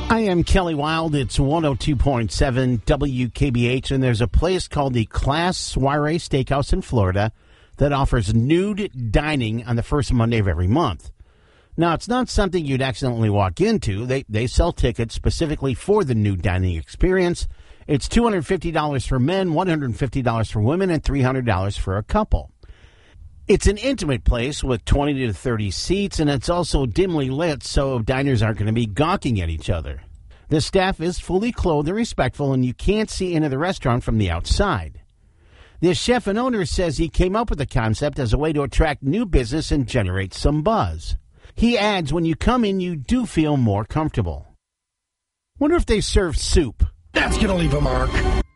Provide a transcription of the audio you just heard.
I am Kelly Wild. It's 102.7 WKBH, and there's a place called the Class Soiree Steakhouse in Florida that offers nude dining on the first Monday of every month. Now, it's not something you'd accidentally walk into. They sell tickets specifically for the nude dining experience. It's $250 for men, $150 for women, and $300 for a couple. It's an intimate place with 20 to 30 seats, and it's also dimly lit, so diners aren't going to be gawking at each other. The staff is fully clothed and respectful, and you can't see into the restaurant from the outside. The chef and owner says he came up with the concept as a way to attract new business and generate some buzz. He adds, when you come in, you do feel more comfortable. Wonder if they serve soup. That's going to leave a mark.